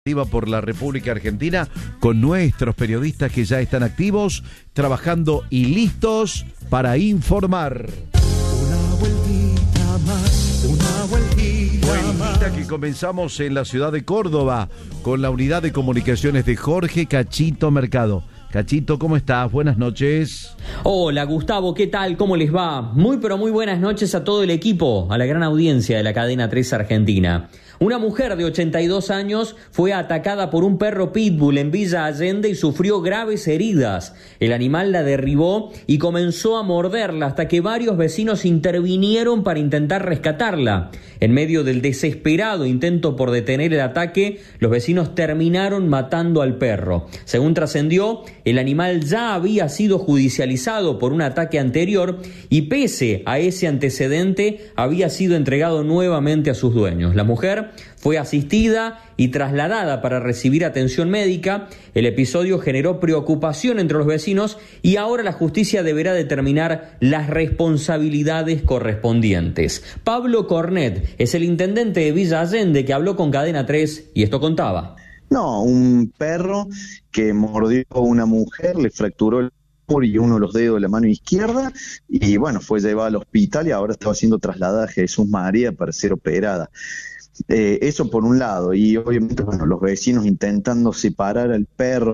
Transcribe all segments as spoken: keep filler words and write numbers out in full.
Por la República Argentina con nuestros periodistas que ya están activos, trabajando y listos para informar. Una vueltita más, una vueltita, Vueltita más. que comenzamos en la ciudad de Córdoba con la unidad de comunicaciones de Jorge Cachito Mercado. Cachito, ¿cómo estás? Buenas noches. Hola Gustavo, ¿qué tal? ¿Cómo les va? Muy pero muy buenas noches a todo el equipo, a la gran audiencia de la cadena tres Argentina. Una mujer de ochenta y dos años fue atacada por un perro pitbull en Villa Allende y sufrió graves heridas. El animal la derribó y comenzó a morderla hasta que varios vecinos intervinieron para intentar rescatarla. En medio del desesperado intento por detener el ataque, los vecinos terminaron matando al perro. Según trascendió, el animal ya había sido judicializado por un ataque anterior y pese a ese antecedente había sido entregado nuevamente a sus dueños. La mujer fue asistida y trasladada para recibir atención médica. El episodio generó preocupación entre los vecinos y ahora la justicia deberá determinar las responsabilidades correspondientes. Pablo Cornet es el intendente de Villa Allende que habló con Cadena tres y esto contaba. No, un perro que mordió a una mujer, le fracturó el y uno de los dedos de la mano izquierda y bueno, fue llevada al hospital y ahora estaba siendo trasladada a Jesús María para ser operada. Eh, eso por un lado, y obviamente bueno, los vecinos intentando separar al perro,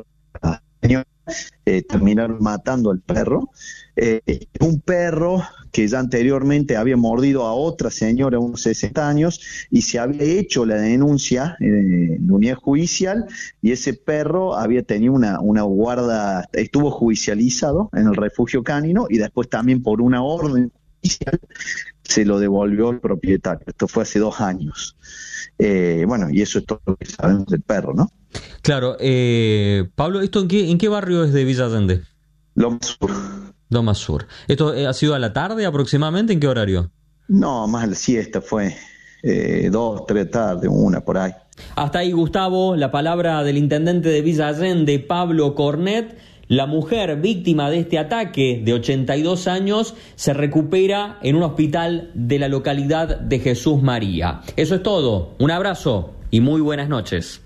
eh, terminaron matando al perro. Eh, un perro que ya anteriormente había mordido a otra señora de unos sesenta años y se había hecho la denuncia eh, en unidad judicial y ese perro había tenido una, una guarda, estuvo judicializado en el refugio canino y después también por una orden judicial se lo devolvió al propietario. Esto fue hace dos años. Eh, bueno, y eso es todo lo que sabemos del perro, ¿no? Claro, eh, Pablo, ¿esto en qué, en qué barrio es de Villa Allende? Loma Sur. Loma Sur. ¿Esto ha sido a la tarde aproximadamente? ¿En qué horario? No, más a la siesta fue eh, dos, tres tarde, una por ahí. Hasta ahí, Gustavo, la palabra del intendente de Villa Allende, Pablo Cornet. La mujer víctima de este ataque de ochenta y dos años se recupera en un hospital de la localidad de Jesús María. Eso es todo. Un abrazo y muy buenas noches.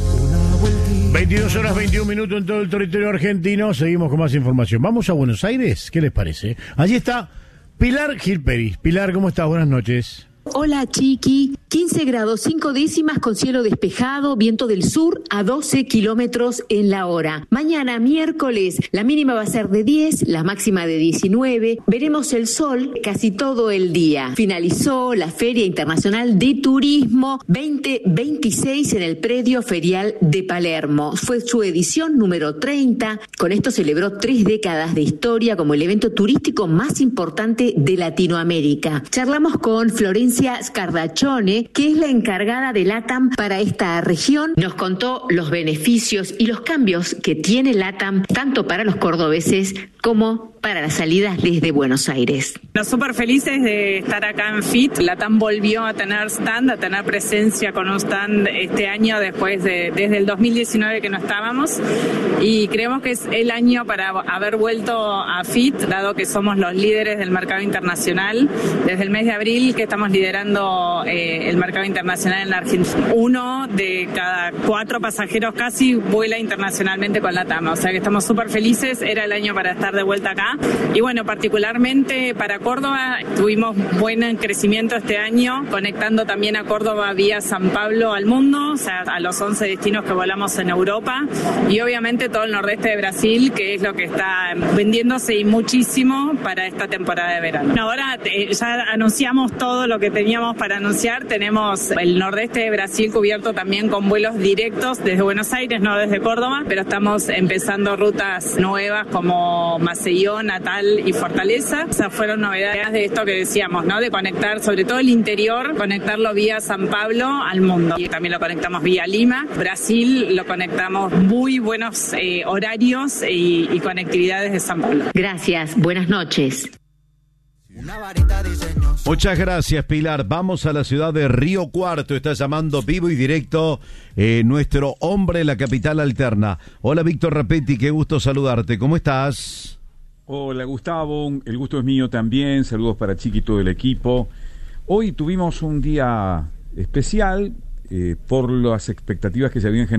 veintidós horas veintiún minutos en todo el territorio argentino. Seguimos con más información. Vamos a Buenos Aires. ¿Qué les parece? Allí está Pilar Gilperis. Pilar, ¿cómo estás? Buenas noches. Hola, Chiqui. quince grados cinco décimas con cielo despejado, viento del sur a doce kilómetros en la hora. Mañana, miércoles, la mínima va a ser de diez, la máxima de diecinueve. Veremos el sol casi todo el día. Finalizó la Feria Internacional de Turismo veinte veintiséis en el predio ferial de Palermo. Fue su edición número treinta. Con esto celebró tres décadas de historia como el evento turístico más importante de Latinoamérica. Charlamos con Florencia Scardaccione, que es la encargada de LATAM para esta región. Nos contó los beneficios y los cambios que tiene LATAM tanto para los cordobeses como para las salidas desde Buenos Aires. Nos súper felices de estar acá en F I T. LATAM volvió a tener stand, a tener presencia con un stand este año después de desde el dos mil diecinueve que no estábamos y creemos que es el año para haber vuelto a F I T, dado que somos los líderes del mercado internacional. Desde el mes de abril que estamos liderando eh, el mercado internacional en la Argentina. Uno de cada cuatro pasajeros casi vuela internacionalmente con LATAM, o sea que estamos súper felices. Era el año para estar de vuelta acá. Y bueno, particularmente para Córdoba tuvimos buen crecimiento este año, conectando también a Córdoba vía San Pablo al mundo, o sea, a los once destinos que volamos en Europa y obviamente todo el nordeste de Brasil, que es lo que está vendiéndose y muchísimo para esta temporada de verano. Ahora eh, ya anunciamos todo lo que teníamos para anunciar. Tenemos el nordeste de Brasil cubierto también con vuelos directos desde Buenos Aires, no desde Córdoba, pero estamos empezando rutas nuevas como Maceió, Natal y Fortaleza. O sea, fueron novedades de esto que decíamos, ¿no? De conectar sobre todo el interior, conectarlo vía San Pablo al mundo. Y también lo conectamos vía Lima. Brasil lo conectamos muy buenos eh, horarios y, y conectividades de San Pablo. Gracias, buenas noches. Muchas gracias, Pilar. Vamos a la ciudad de Río Cuarto. Está llamando vivo y directo eh, nuestro hombre, la capital alterna. Hola, Víctor Rapetti, qué gusto saludarte. ¿Cómo estás? Hola, Gustavo. El gusto es mío también. Saludos para Chiqui y todo el equipo. Hoy tuvimos un día especial. eh, por las expectativas que se habían generado